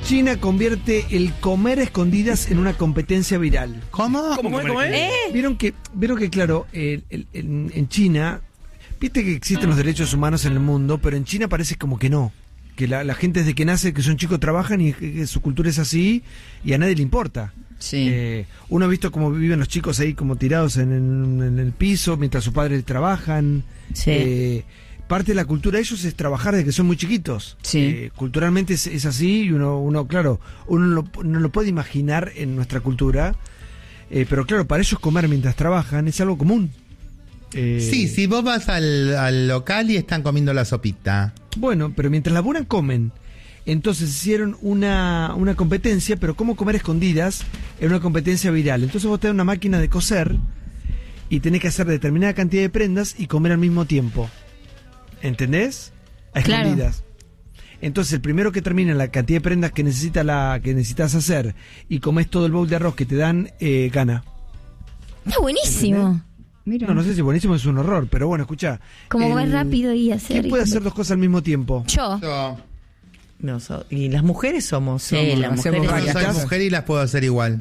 China convierte el comer a escondidas en una competencia viral. ¿Cómo? ¿Cómo es? Vieron que claro, en China, viste que existen los derechos humanos en el mundo, pero en China parece como que no. Que la gente desde que nace, que son chicos, trabajan y que su cultura es así y a nadie le importa. Sí. Uno ha visto cómo viven los chicos ahí como tirados en el piso mientras sus padres trabajan. Sí. Parte de la cultura de ellos es trabajar desde que son muy chiquitos. Sí. Culturalmente es así y uno claro, uno no lo puede imaginar en nuestra cultura, pero claro, para ellos comer mientras trabajan es algo común. Sí, si vos vas al local y están comiendo la sopita. Bueno, pero mientras laburan comen. Entonces hicieron una competencia, pero cómo comer escondidas en una competencia viral. Entonces vos tenés una máquina de coser y tenés que hacer determinada cantidad de prendas y comer al mismo tiempo. ¿Entendés? A escondidas. Entonces el primero que termina la cantidad de prendas que necesitas hacer y comes todo el bowl de arroz que te dan, gana. Está buenísimo. Mira. No sé si buenísimo, es un horror, pero bueno, escuchá. Como comer rápido y hacer. ¿Quién puede hacer dos cosas al mismo tiempo? Yo. No, y las mujeres somos. Sí, las hacemos mujeres. Yo varias soy cosas. mujer y las puedo hacer igual.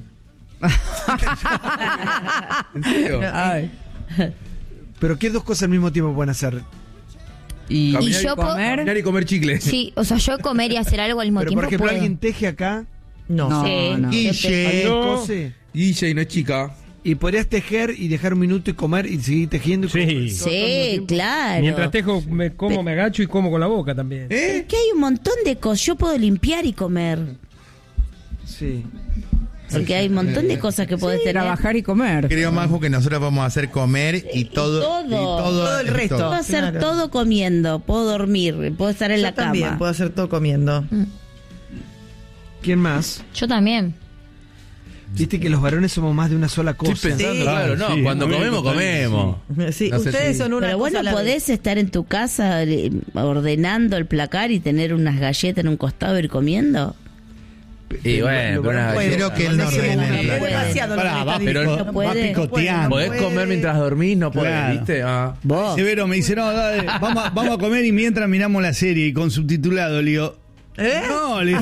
¿En serio? Ay. ¿Pero qué dos cosas al mismo tiempo pueden hacer? Y Caminar y comer. Caminar y comer chicle. Sí, o sea, yo comer y hacer algo al mismo Pero tiempo. por ejemplo, puedo. alguien teje acá, No. No, Sí. no. Guille. alguien No. cose, Y no es chica. y podrías tejer y dejar un minuto y comer y seguir tejiendo. Y Sí. comer todo al mismo Sí, tiempo. claro. Mientras tejo, me agacho y como con la boca también. Es que hay un montón de cosas. Yo puedo limpiar y comer. Sí. Porque hay un montón de cosas que podés tener. Trabajar y comer. Creo, Majo, que nosotros vamos a hacer comer y todo. Todo el resto. Puedo hacer Claro. todo comiendo. Puedo dormir. Puedo estar en Yo la también cama. puedo hacer todo comiendo. ¿Quién más? Yo también. Viste que los varones somos más de una sola cosa. Estoy pensando, Sí. claro, no, Sí, cuando a mí me comemos, totalmente, comemos. Sí, No sé ustedes si- son una Pero cosa bueno, a la vez. podés estar en tu casa ordenando el placar y tener unas galletas en un costado y ir comiendo. Y bueno, pero una puede. Quiero que él no No ordene puede. el placar. Demasiado lo que Pará, le va, está pero diciendo. no puede. picoteando. ¿Podés comer mientras dormís? No podés, Claro. ¿viste? Ah. Vos. Severo me dice, no, dale, vamos a comer y mientras miramos la serie y con subtitulado, le digo, no, le digo,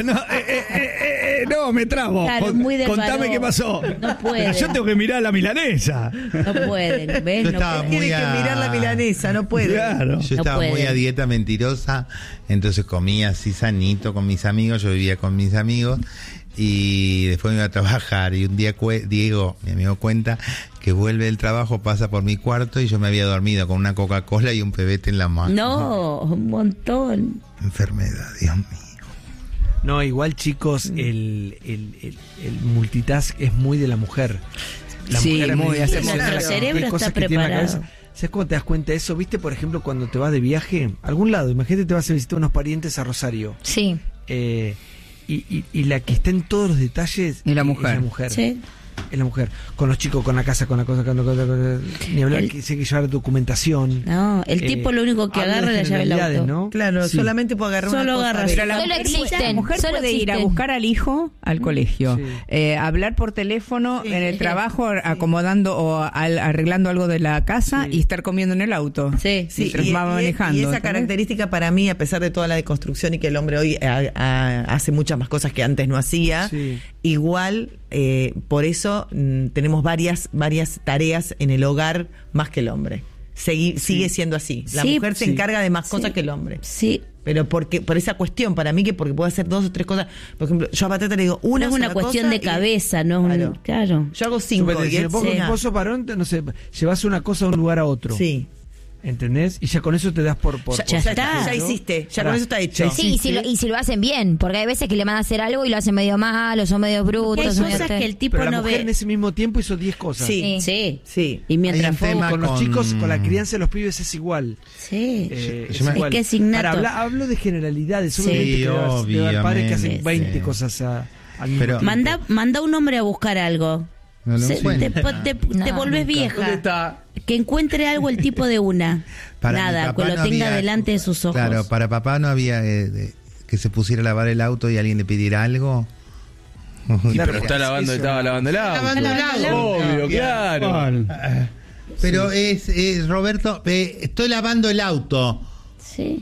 no, me trabo. Claro, muy de Contame varón. qué pasó. No puede. Pero yo tengo que mirar la milanesa. No pueden, ¿ves? Yo No estaba pueden. muy Tiene que mirar la milanesa, no puede. Claro. Yo No estaba muy puede. a dieta mentirosa, entonces comía así sanito con mis amigos, yo vivía con mis amigos y después me iba a trabajar y un día Diego, mi amigo, cuenta que vuelve del trabajo, pasa por mi cuarto y yo me había dormido con una Coca-Cola y un pebete en la mano. No, un montón. Enfermedad, Dios mío. No, igual chicos, el multitask es muy de la mujer. La Sí, mujer muy, hace nuestro cerebro qué está cosas que tiene en la preparado. cabeza. ¿Sabes cómo te das cuenta de eso? ¿Viste, por ejemplo, cuando te vas de viaje a algún lado? Imagínate te vas a visitar unos parientes a Rosario. Sí. Y la que está en todos los detalles Es la mujer. Es la mujer. Sí. Es la mujer. Con los chicos, con la casa, con la cosa, ni hablar El- que hay que llevar documentación. No, el tipo lo único que habla agarra de es la llave del generalidades, auto. ¿no? Claro, Sí. solamente puedo agarrar Solo una cosa. agarras. de- Pero la Solo mujer existen, mujer solo puede ir a existen. buscar al hijo al colegio, Sí. hablar por teléfono Sí. en el trabajo, acomodando o arreglando algo de la casa Sí. y estar comiendo en el auto. Sí, Sí, Mientras va manejando. y esa ¿entendés? característica para mí, a pesar de toda la deconstrucción y que el hombre hoy hace muchas más cosas que antes no hacía, Sí. igual por eso tenemos varias tareas en el hogar más que el hombre. Sigue siendo así. La Sí, mujer se sí. encarga de más cosas Sí. que el hombre. Sí. Pero por esa cuestión, para mí, que porque puedo hacer 2 o 3 cosas. Por ejemplo, yo a Patata le digo No una es una sola cuestión cosa de y- cabeza, no es un... Claro. Yo hago 5 Supete, y si él vos, una. vos sos varón, no sé, llevas una cosa de un lugar a otro. Sí. ¿Entendés? Y ya con eso te das por Ya está. Ya hiciste, ya Pará, con eso está hecho. ya Sí, y si lo hacen bien, porque hay veces que le mandan a hacer algo y lo hacen medio mal, o son medio Porque brutos. hay son cosas medio- que el tipo Pero la no mujer ve. en ese mismo tiempo hizo 10 cosas. Sí. Sí. Sí. Y mientras Hay un fue... tema Con los con- chicos, con la crianza de los pibes es igual. Sí. Yo me- Es que es innato. Ahora, hablo de generalidades. Sí. Obviamente que debe haber padres que hacen obviamente. 20 cosas al mismo Pero- tiempo. Manda un hombre a buscar algo. No lo te encuentra. te No, volvés nunca. vieja. ¿Dónde está? Que encuentre algo el tipo de una. Para mi Nada, papá que lo no tenga había- delante de sus ojos. Claro, para papá no había que se pusiera a lavar el auto y alguien le pidiera algo. Claro, Pero está lavando, eso. estaba lavando el auto. Lavando el auto. Obvio, claro. Juan. Pero es Roberto, estoy lavando el auto. Sí.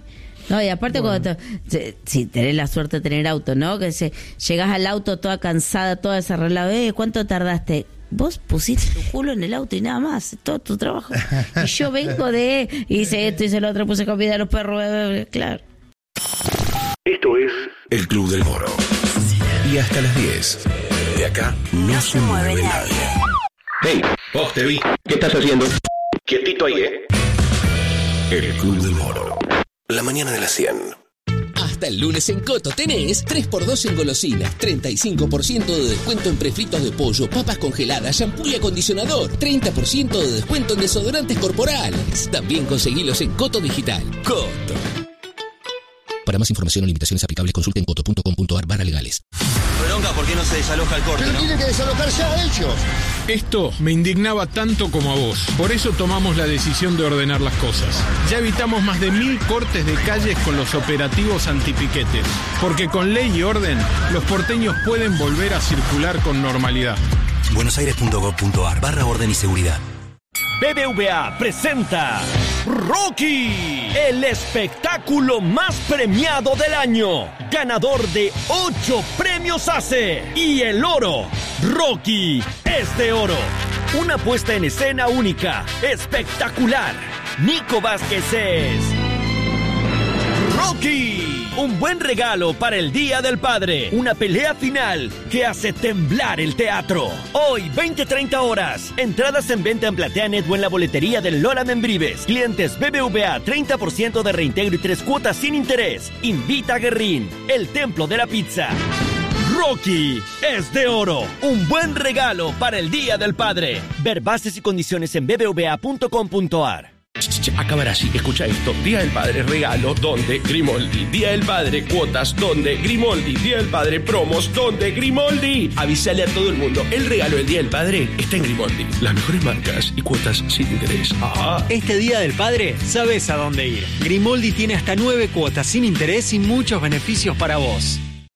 No, y aparte cuando si tenés la suerte de tener auto, ¿no? Que llegás al auto toda cansada, toda desarreglada, ¿cuánto tardaste? Vos pusiste tu culo en el auto y nada más, todo tu trabajo. Y yo vengo hice esto, hice lo otro, puse comida a los perros, claro. Esto es El Club del Moro. Y hasta las 10. De acá no se mueve nadie. Hey, vos te vi. ¿Qué estás haciendo? Quietito ahí, El Club del Moro. La mañana de las 100. Hasta el lunes en Coto tenés 3x2 en golosinas, 35% de descuento en prefritos de pollo, papas congeladas, shampoo y acondicionador, 30% de descuento en desodorantes corporales. También conseguilos en Coto Digital. Coto. Para más información o limitaciones aplicables, consulten coto.com.ar/legales. Bronca, ¿por qué no se desaloja el corte? Pero tienen que desalojar ya ellos. Esto me indignaba tanto como a vos. Por eso tomamos la decisión de ordenar las cosas. Ya evitamos más de 1000 cortes de calles con los operativos antipiquetes. Porque con ley y orden, los porteños pueden volver a circular con normalidad. buenosaires.gov.ar/orden y seguridad. BBVA presenta Rocky, el espectáculo más premiado del año, ganador de 8 premios ACE y el oro. Rocky es de oro. Una puesta en escena única, espectacular. Nico Vázquez es Rocky. Un buen regalo para el Día del Padre. Una pelea final que hace temblar el teatro. Hoy, 20-30 horas. Entradas en venta en PlateaNet o en la boletería del Lola Membrives. Clientes BBVA, 30% de reintegro y 3 cuotas sin interés. Invita a Guerrín, el templo de la pizza. Rocky es de oro. Un buen regalo para el Día del Padre. Ver bases y condiciones en bbva.com.ar. Acabará así, escucha esto. Día del Padre, regalo, donde Grimoldi. Día del Padre, cuotas, donde Grimoldi. Día del Padre, promos, donde Grimoldi. Avísale a todo el mundo, el regalo del Día del Padre está en Grimoldi. Las mejores marcas y cuotas sin interés. Este Día del Padre, sabes a dónde ir. Grimoldi tiene hasta 9 cuotas sin interés y muchos beneficios para vos.